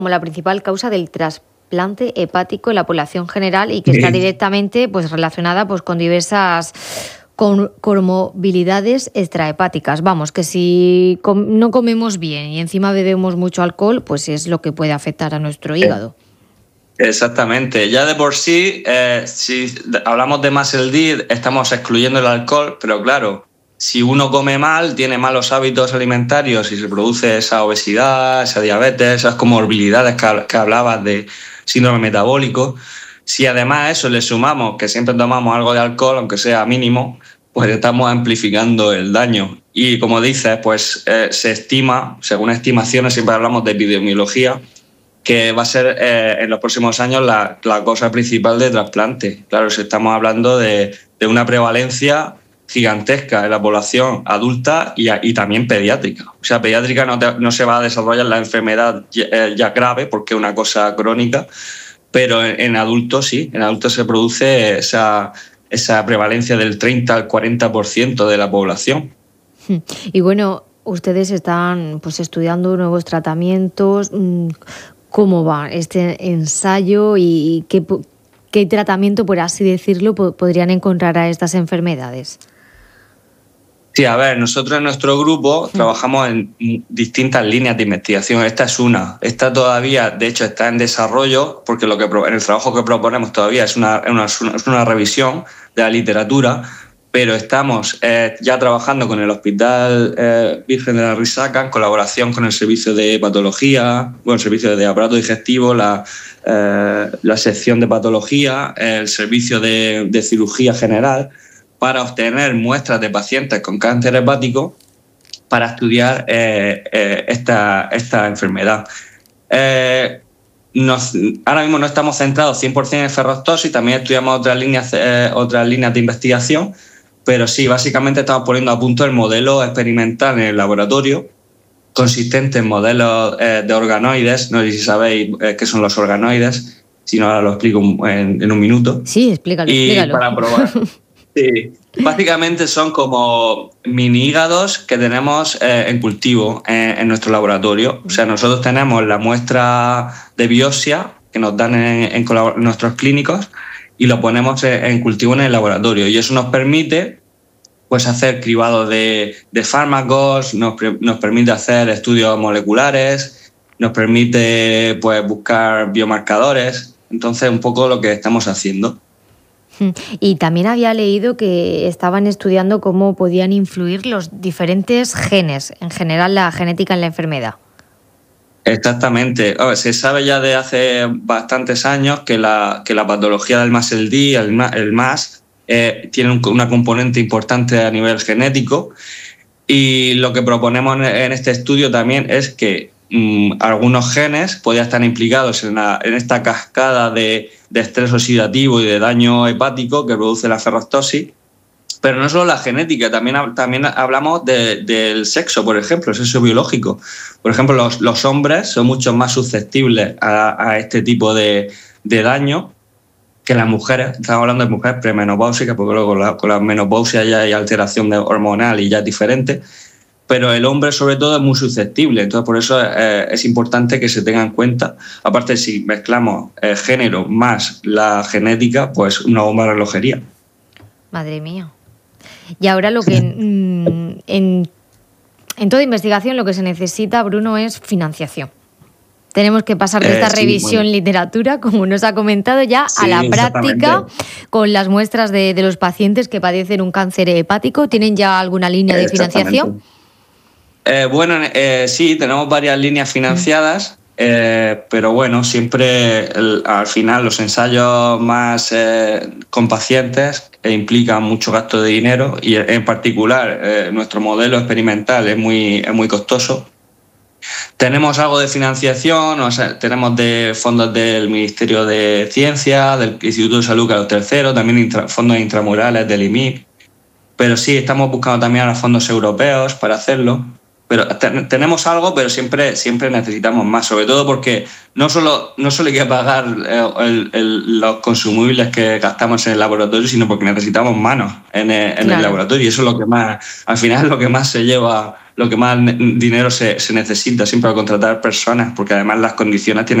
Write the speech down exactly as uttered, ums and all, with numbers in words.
como la principal causa del trasplante hepático en la población general y que está Sí. directamente pues, relacionada pues, con diversas con comorbilidades extrahepáticas. Vamos, que si com- no comemos bien y encima bebemos mucho alcohol, pues es lo que puede afectar a nuestro hígado. Exactamente. Ya de por sí, eh, si hablamos de muscle D, estamos excluyendo el alcohol, pero claro, si uno come mal, tiene malos hábitos alimentarios y se produce esa obesidad, esa diabetes, esas comorbilidades que, que hablabas de síndrome metabólico, si además a eso le sumamos que siempre tomamos algo de alcohol, aunque sea mínimo, pues estamos amplificando el daño. Y como dices, pues eh, se estima, según estimaciones, siempre hablamos de epidemiología, que va a ser eh, en los próximos años la, la cosa principal de trasplante. Claro, si estamos hablando de, de una prevalencia gigantesca en la población adulta y, y también pediátrica. O sea, pediátrica no, te, no se va a desarrollar la enfermedad ya, ya grave porque es una cosa crónica, pero en, en adultos sí, en adultos se produce esa, esa prevalencia del treinta al cuarenta por ciento de la población. Y bueno, ustedes están pues estudiando nuevos tratamientos. ¿Cómo va este ensayo y qué, qué tratamiento, por así decirlo, podrían encontrar a estas enfermedades? Sí, a ver, nosotros en nuestro grupo Mm. trabajamos en distintas líneas de investigación. Esta es una. Esta todavía, de hecho, está en desarrollo porque lo que en el trabajo que proponemos todavía es una, una, es una revisión de la literatura, pero estamos eh, ya trabajando con el Hospital eh, Virgen de la Risaca en colaboración con el Servicio de Patología, bueno, el Servicio de Aparato Digestivo, la, eh, la sección de Patología, el Servicio de, de Cirugía General, para obtener muestras de pacientes con cáncer hepático para estudiar eh, eh, esta, esta enfermedad. Eh, nos, ahora mismo no estamos centrados cien por ciento en ferroptosis, también estudiamos otras líneas, eh, otras líneas de investigación, pero sí, básicamente estamos poniendo a punto el modelo experimental en el laboratorio, consistente en modelos eh, de organoides. No sé si sabéis eh, qué son los organoides, si no ahora lo explico en, en un minuto. Sí, explícalo, y explícalo. Para probar. Sí, básicamente son como mini hígados que tenemos eh, en cultivo en, en nuestro laboratorio. O sea, nosotros tenemos la muestra de biopsia que nos dan en, en nuestros clínicos y lo ponemos en, en cultivo en el laboratorio. Y eso nos permite pues, hacer cribado de, de fármacos, nos, nos permite hacer estudios moleculares, nos permite pues, buscar biomarcadores. Entonces, un poco lo que estamos haciendo. Y también había leído que estaban estudiando cómo podían influir los diferentes genes, en general la genética en la enfermedad. Exactamente. Oh, se sabe ya de hace bastantes años que la, que la patología del muscle D, el, el M A S, eh, tiene un, una componente importante a nivel genético, y lo que proponemos en este estudio también es que mmm, algunos genes podían estar implicados en, la, en esta cascada de, de estrés oxidativo y de daño hepático que produce la ferroptosis. Pero no solo la genética, también, también hablamos de, del sexo, por ejemplo, el sexo biológico. Por ejemplo, los, los hombres son mucho más susceptibles a, a este tipo de, de daño que las mujeres. Estamos hablando de mujeres premenopáusicas, porque luego con la, con la menopausia ya hay alteración de hormonal y ya es diferente. Pero el hombre, sobre todo, es muy susceptible. Entonces, por eso eh, es importante que se tenga en cuenta. Aparte, si mezclamos el género más la genética, pues una bomba de relojería. Madre mía. Y ahora lo que en, en, en toda investigación lo que se necesita, Bruno, es financiación. Tenemos que pasar de esta eh, sí, revisión bueno. literatura, como nos ha comentado, ya sí, a la práctica con las muestras de, de los pacientes que padecen un cáncer hepático. ¿Tienen ya alguna línea de financiación? Eh, bueno, eh, sí, tenemos varias líneas financiadas. Mm. Eh, pero bueno, siempre el, al final los ensayos más eh, con pacientes eh, implican mucho gasto de dinero y en particular eh, nuestro modelo experimental es muy, es muy costoso. Tenemos algo de financiación, o sea, tenemos de fondos del Ministerio de Ciencia, del Instituto de Salud Carlos tercero, también intra, fondos intramurales del I M I P, pero sí, estamos buscando también a los fondos europeos para hacerlo. pero te, tenemos algo, pero siempre, siempre necesitamos más, sobre todo porque no solo, no solo hay que pagar el, el, los consumibles que gastamos en el laboratorio, sino porque necesitamos manos en el, en claro. el laboratorio, y eso es lo que más, al final es lo que más se lleva, lo que más dinero se, se necesita siempre al contratar personas, porque además las condiciones tienen